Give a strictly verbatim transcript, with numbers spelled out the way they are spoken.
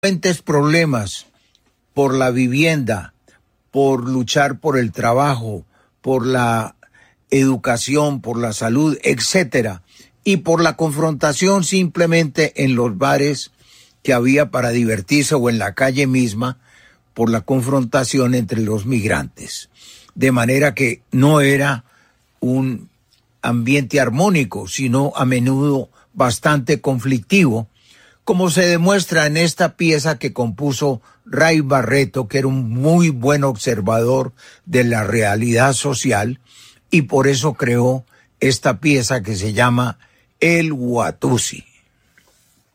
frecuentes problemas por la vivienda, por luchar por el trabajo, por la educación, por la salud, etcétera, y por la confrontación simplemente en los bares que había para divertirse o en la calle misma, por la confrontación entre los migrantes. De manera que no era un ambiente armónico, sino a menudo bastante conflictivo, como se demuestra en esta pieza que compuso Ray Barretto, que era un muy buen observador de la realidad social, y por eso creó esta pieza que se llama El Watusi.